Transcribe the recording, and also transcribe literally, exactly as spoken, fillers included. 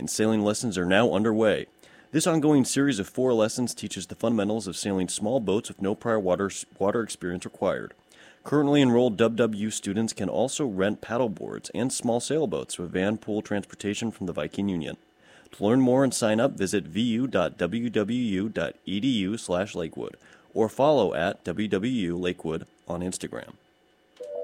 and sailing lessons are now underway. This ongoing series of four lessons teaches the fundamentals of sailing small boats with no prior water, water experience required. Currently enrolled W W U students can also rent paddleboards and small sailboats with van pool transportation from the Viking Union. To learn more and sign up, visit vu dot w w u dot e d u slash lakewood or follow at W W U Lakewood on Instagram.